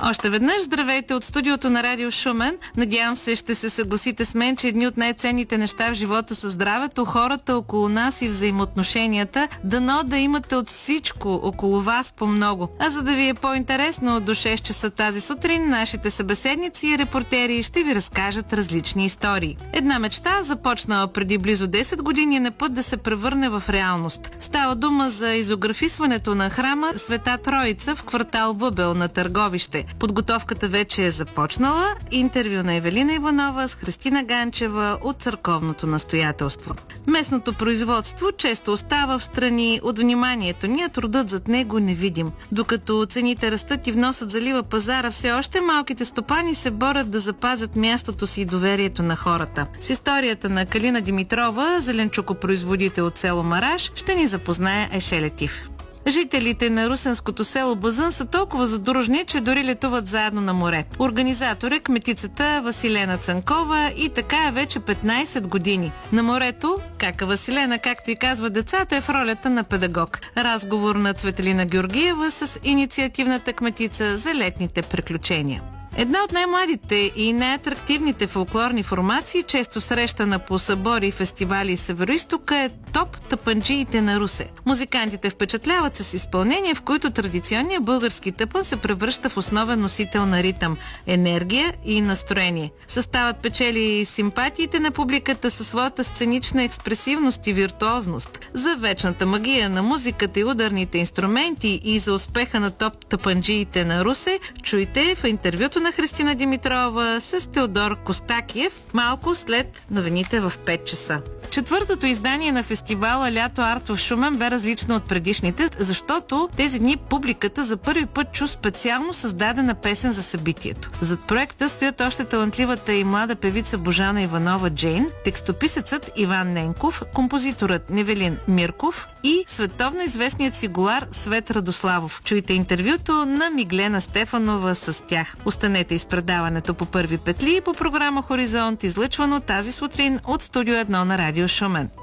Още веднъж здравейте от студиото на Радио Шумен. Надявам се, ще се съгласите с мен, че едни от най-ценните неща в живота са здравето, хората около нас и взаимоотношенията. Дано да имате от всичко около вас по много. А за да ви е по-интересно, до 6 часа тази сутрин нашите събеседници и репортери ще ви разкажат различни истории. Една мечта, започнала преди близо 10 години, е на път да се превърне в реалност. Става дума за изографисването на храма Света Троица в квартал Въбел на Търговище. Подготовката вече е започнала. Интервю на Евелина Иванова с Христина Ганчева от църковното настоятелство. Местното производство често остава в страни от вниманието ни, а трудът зад него невидим. Докато цените растат и вносът залива пазара, все още малките стопани се борят да запазят мястото си и доверието на хората. С историята на Калина Димитрова, зеленчукопроизводител от село Мараш, ще ни запознае Еше Летиф. Жителите на русенското село Базън са толкова задружни, че дори летуват заедно на море. Организатор е кметицата Василена Цанкова и така е вече 15 години. На морето, кака Василена, както и казва децата, е в ролята на педагог. Разговор на Цветелина Георгиева с инициативната кметица за летните приключения. Една от най-младите и най-атрактивните фолклорни формации, често срещана по събори и фестивали в Североизтока, е Топ тъпанджиите на Русе. Музикантите впечатляват с изпълнения, в които традиционният български тъпан се превръща в основен носител на ритъм, енергия и настроение. Съставът печели симпатиите на публиката със своята сценична експресивност и виртуозност. За вечната магия на музиката и ударните инструменти и за успеха на Топ тъпанджиите на Русе чуйте в интервюто на Христина Димитрова с Теодор Костакиев малко след новините в 5 часа. Четвъртото издание на фестивала Лято Арт в Шумен бе различно от предишните, защото тези дни публиката за първи път чу специално създадена песен за събитието. Зад проекта стоят още талантливата и млада певица Божана Иванова Джейн, текстописецът Иван Ненков, композиторът Невелин Мирков и световно известният цигулар Свет Радославов. Чуйте интервюто на Миглена Стефанова с тях. Останете из предаването по първи петли по програма Хоризонт, излъчвано тази сутрин от студио 1 на Радио Шумен.